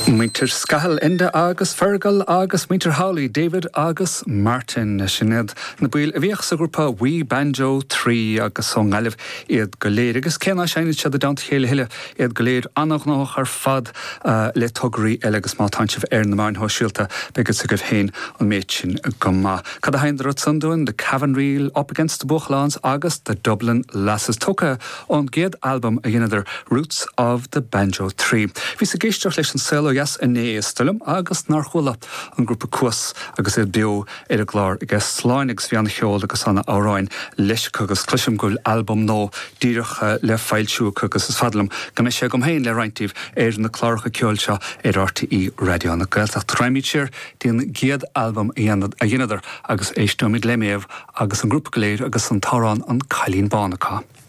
Muintir Scahal Enda agus Fergal agus Muintir Hawley David agus Martin Sinead na buil a bhíoch sa grúpa Wee Banjo 3 agus song alif iad goléir agus cena shine siad a dant chéile hiile iad goléir annach nach ar fad le tograí agus má tansih na main hoisiilta begus a goh héin an méidsin gomma. Cad a hain rud sundoin the Cavan Reel Up Against the Buchlands agus the Dublin Lasses Tuca on géad album a dhéanaidir Roots of the Banjo 3. Bhí sa géisteach leis an selo yes a né stilm agus narchula an grúpa cuas agus é bio a glár agus sláinnigs bhí an cheol agus anna áráin leis agus cluisim gúil album nó díirech le feilsiú agus is fadlam go mé sé gom héin le reintíh na chláracha ceol seo RTí radio na Gaeltacht Traimítir dín géad album a dhéanaidir agus éistómid leméamh agus an grúpa goléir agus an tarán an Cailín Bánacha.